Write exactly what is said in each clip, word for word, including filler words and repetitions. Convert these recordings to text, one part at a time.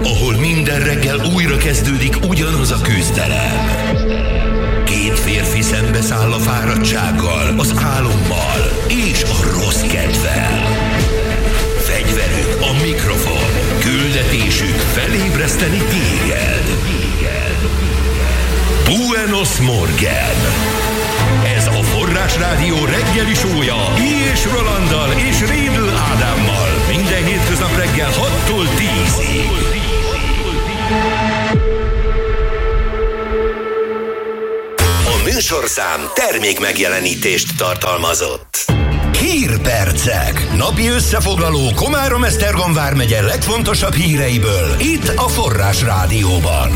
ahol minden reggel újra kezdődik ugyanaz a küzdelem. Két férfi szembeszáll a fáradtsággal, az álommal és a rossz kedvel. Fegyverük a mikrofon, küldetésük felébreszteni téged. Buenos Morgen! Ez a Forrás Rádió reggeli sója Illyés Rolanddal és Rédl Ádámmal minden hétköznap reggel hattól tízig. A műsorszám termék megjelenítést tartalmazott. Hírpercek. Napi összefoglaló Komárom-Esztergom vármegye legfontosabb híreiből itt a Forrás Rádióban.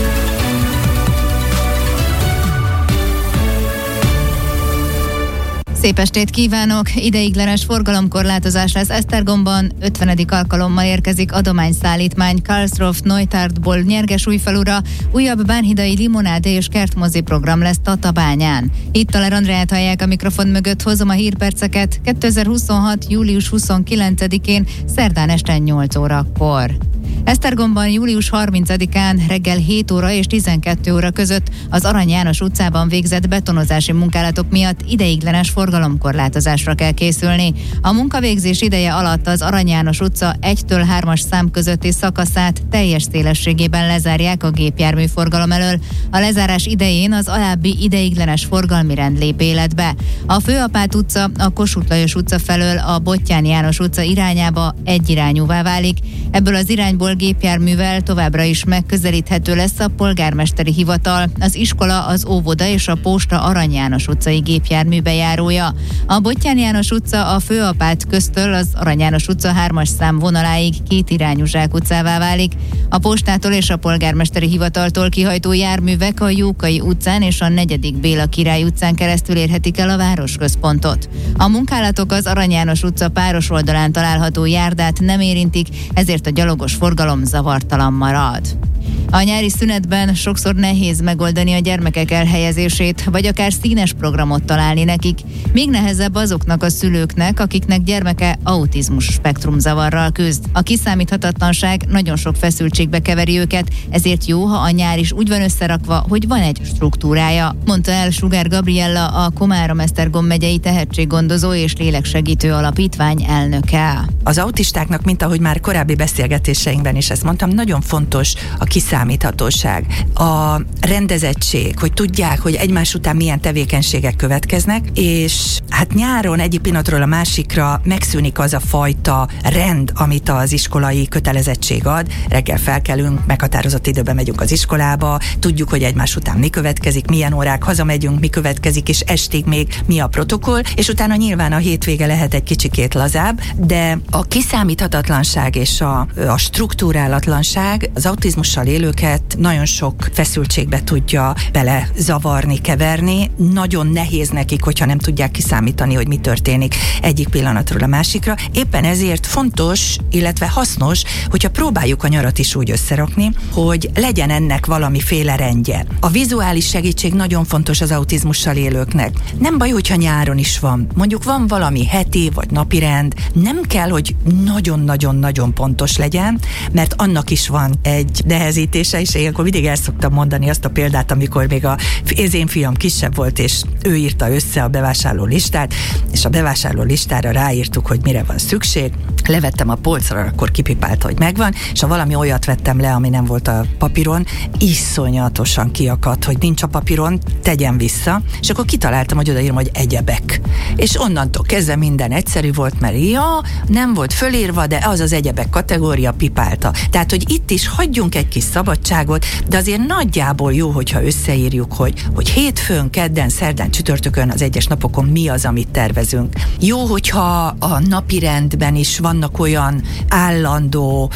Szép estét kívánok! Ideiglenes forgalomkorlátozás lesz Esztergomban. ötvenedik alkalommal érkezik adományszállítmány Karlsruhe Neutardtból Nyergesújfalura. Újabb bánhidai limonádé és kertmozi program lesz Tatabányán. Itt Taler Andreát hallják a mikrofon mögött, hozom a hírperceket kétezer-huszonhat. július huszonkilencedikén szerdán este nyolc órakor. Esztergomban július harmincadikán reggel hét óra és tizenkét óra között az Arany János utcában végzett betonozási munkálatok miatt ideiglenes forgalomkorlátozásra kell készülni. A munkavégzés ideje alatt az Arany János utca egytől hármas szám közötti szakaszát teljes szélességében lezárják a gépjármű forgalom elől. A lezárás idején az alábbi ideiglenes forgalmi rend lép életbe. A Főapát utca a Kossuth Lajos utca felől a Bottyán János utca irányába egyirányúvá válik. Ebből az irányból gépjárművel továbbra is megközelíthető lesz a polgármesteri hivatal, az iskola, az óvoda és a posta Arany János utcai gépjárműbejárója. A Bottyán János utca a Főapát köztől az Arany János utca hármas szám vonaláig két irányú zsákutcává válik. A postától és a polgármesteri hivataltól kihajtó járművek a Jókai utcán és a negyedik Béla Király utcán keresztül érhetik el a városközpontot. A munkálatok az Arany János utca páros oldalán található járdát nem érintik, ezért a gyalogos forgalom zavartalan marad. A nyári szünetben sokszor nehéz megoldani a gyermekek elhelyezését, vagy akár színes programot találni nekik. Még nehezebb azoknak a szülőknek, akiknek gyermeke autizmus spektrumzavarral küzd. A kiszámíthatatlanság nagyon sok feszültségbe keveri őket, ezért jó, ha a nyár is úgy van összerakva, hogy van egy struktúrája, mondta el Sugár Gabriella, a Komárom-Esztergom megyei tehetséggondozó és léleksegítő alapítvány elnöke. Az autistáknak, mint ahogy már korábbi beszélgetéseinkben is ezt mondtam, nagyon fontos a kiszámíthatóság, a rendezettség, hogy tudják, hogy egymás után milyen tevékenységek következnek, és hát nyáron egyik pillanatról a másikra megszűnik az a fajta rend, amit az iskolai kötelezettség ad. Reggel felkelünk, meghatározott időben megyünk az iskolába, tudjuk, hogy egymás után mi következik, milyen órák hazamegyünk, mi következik, és estig még mi a protokoll, és utána nyilván a hétvége lehet egy kicsikét lazább, de a kiszámíthatatlanság és a, a struktúrálatlanság az autizmussal élőket nagyon sok feszültségbe tudja bele zavarni, keverni. Nagyon nehéz nekik, hogyha nem tudják kiszámítani, hogy mi történik egyik pillanatról a másikra. Éppen ezért fontos, illetve hasznos, hogyha próbáljuk a nyarat is úgy összerakni, hogy legyen ennek valamiféle rendje. A vizuális segítség nagyon fontos az autizmussal élőknek. Nem baj, hogyha nyáron is van. Mondjuk van valami heti vagy napi rend, nem kell, hogy nagyon-nagyon-nagyon pontos legyen, mert annak is van egy nehezítése, és én akkor mindig el szoktam mondani azt a példát, amikor még a, az én fiam kisebb volt, és ő írta össze a bevásárló listát, és a bevásárló listára ráírtuk, hogy mire van szükség. Levettem a polcra, akkor kipipálta, hogy megvan, és ha valami olyat vettem le, ami nem volt a papíron, iszonyatosan kiakadt, hogy nincs a papíron, tegyen vissza, és akkor kitaláltam, hogy odaírom, hogy egyebek. És onnantól kezdve minden egyszerű volt, mert ja, nem volt fölírva, de az az egyebek kategória pipálta. Tehát, hogy itt is hagyjunk egy kis szabadságot, de azért nagyjából jó, hogyha összeírjuk, hogy, hogy hétfőn, kedden, szerdán, csütörtökön, az egyes napokon mi az, amit tervezünk. Jó, hogyha a napirendben is vannak olyan állandó,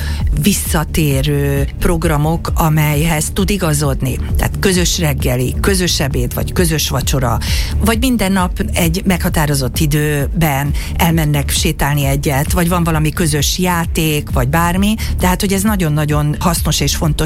visszatérő programok, amelyhez tud igazodni. Tehát közös reggeli, közös ebéd, vagy közös vacsora, vagy minden nap egy meghatározott időben elmennek sétálni egyet, vagy van valami közös játék, vagy bármi. Tehát, hogy ez nagyon-nagyon hasznos és fontos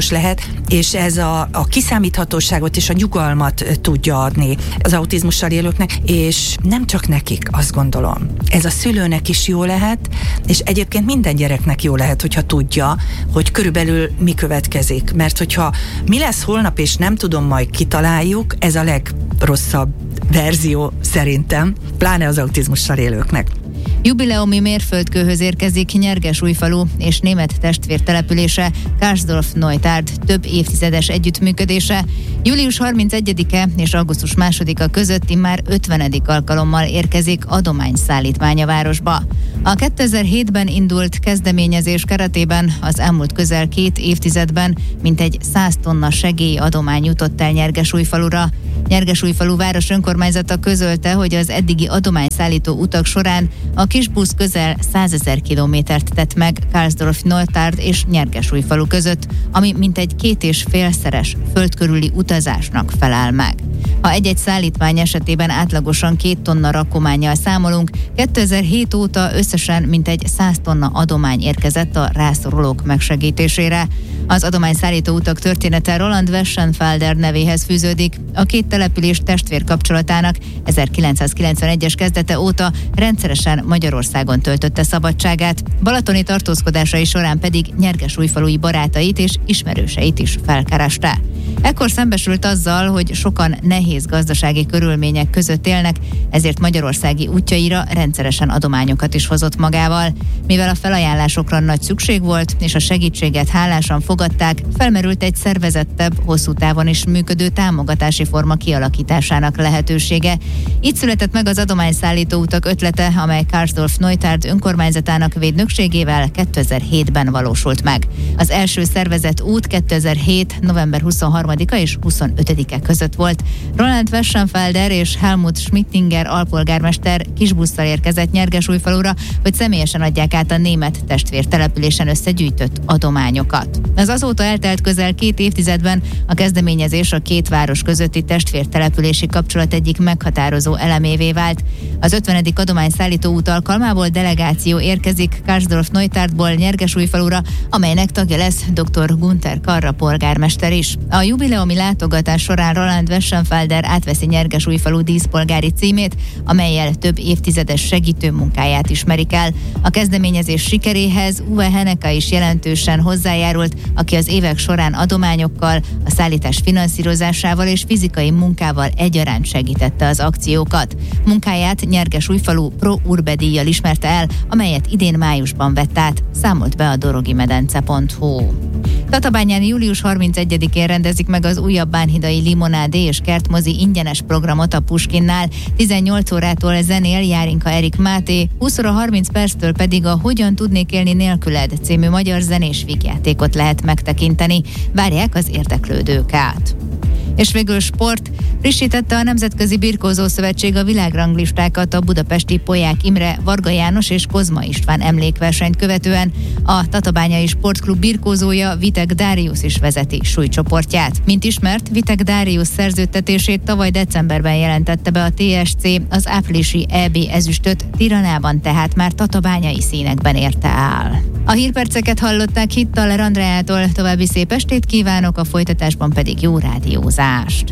is lehet, és ez a, a kiszámíthatóságot és a nyugalmat tudja adni az autizmussal élőknek, és nem csak nekik, azt gondolom. Ez a szülőnek is jó lehet, és egyébként minden gyereknek jó lehet, hogyha tudja, hogy körülbelül mi következik. Mert hogyha mi lesz holnap, és nem tudom, majd kitaláljuk, ez a legrosszabb verzió szerintem, pláne az autizmussal élőknek. Jubileumi mérföldkőhöz érkezik Nyergesújfalu és német testvértelepülése Karsdorf-Neutárd több évtizedes együttműködése. július harmincegyedike és augusztus másodika közötti már ötvenedik alkalommal érkezik adományszállítmány a városba. A kétezer-hétben indult kezdeményezés keretében az elmúlt közel két évtizedben mintegy száz tonna segélyadomány jutott el Nyergesújfalura. Nyergesújfalu város önkormányzata közölte, hogy az eddigi adományszállító utak során a kisbusz közel százezer kilométert tett meg Karsdorf-Neutárd és Nyergesújfalu között, ami mintegy két és félszeres földkörüli utazásnak felel meg. Ha egy-egy szállítmány esetében átlagosan két tonna rakománnyal számolunk, kétezer-hét óta összesen mintegy száz tonna adomány érkezett a rászorulók megsegítésére. Az adományszállító utak története Roland Weschenfelder nevéhez fűződik. A két település testvér kapcsolatának ezerkilencszázkilencvenegyes kezdete óta rendszeresen Magyarországon töltötte szabadságát, balatoni tartózkodásai során pedig nyergesújfalui barátait és ismerőseit is felkereste. Ekkor szembesült azzal, hogy sokan nehéz gazdasági körülmények között élnek, ezért magyarországi útjaira rendszeresen adományokat is hozott magával. Mivel a felajánlásokra nagy szükség volt, és a segítséget hálásan fogadták, felmerült egy szervezettebb, hosszú távon is működő támogatási forma kialakításának lehetősége. Így született meg az adományszállító utak ötlete, amely Karsdorf-Neutárd önkormányzatának védnökségével kétezer-hétben valósult meg. Az első szervezett út kétezer-hét. november huszonharmadika és huszonötödike között volt. Roland Weschenfelder és Helmut Schmittinger alpolgármester kisbusszal érkezett Nyergesújfalura, hogy személyesen adják át a német testvértelepülésen összegyűjtött adományokat. Az azóta eltelt közel két évtizedben a kezdeményezés a két város közötti testvértelepülési kapcsolat egyik meghatározó elemévé vált. Az ötvenedik adományszállító út alkalmából delegáció érkezik Karsdorf-Neutárdból Nyergesújfalura, amelynek tagja lesz dr. Günther Karra polgármester is. A jubileumi látogatás során Roland Weschenfelder átveszi Nyergesújfalu díszpolgári címét, amellyel több évtizedes segítő munkáját ismerik el. A kezdeményezés sikeréhez Uwe Henneke is jelentősen hozzájárult, aki az évek során adományokkal, a szállítás finanszírozásával és fizikai munkával egyaránt segítette az akciókat. Munkáját Nyergesújfalu Pro Urbe díjjal ismerte el, amelyet idén májusban vett át, számolt be a dorogimedence pont hu. Tatabányán július harmincegyedikén rendezik meg az újabb bánhidai limonádé és kertmozi ingyenes programot a Puskinnál. tizennyolc órától zenél Járinka Erik Máté, húsz óra harminc perctől pedig a Hogyan tudnék élni nélküled című magyar zenés vígjátékot lehet megtekinteni. Várják az érdeklődőket. És végül sport. Frissítette a Nemzetközi Birkózó Szövetség a világranglistákat a budapesti Polyák Imre, Varga János és Kozma István emlékversenyt követően. A Tatabányai Sportklub birkózója Vitek Dáriusz is vezeti súlycsoportját. Mint ismert, Vitek Dáriusz szerződtetését tavaly decemberben jelentette be a té es cé, az áprilisi é bé ezüstöt Tiranában tehát már tatabányai színekben érte el. A hírperceket hallották Hittaler Andreától, további szép estét kívánok, a folytatásban pedig jó rádiózást.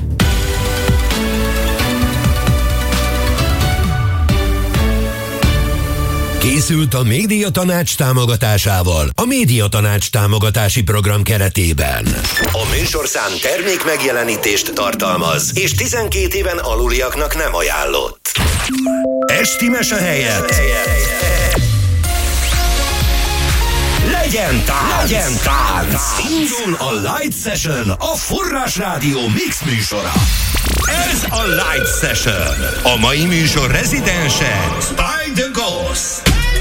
Készült a Médiatanács támogatásával a Médiatanács támogatási program keretében. A műsorszám termék megjelenítést tartalmaz, és tizenkét éven aluliaknak nem ajánlott. Esti mese helyett legyen tánc! Legyen tánc! Indul a Light Session, a Forrás Rádió Mix műsora. Ez a Light Session. A mai műsor rezidense Spike the Ghost.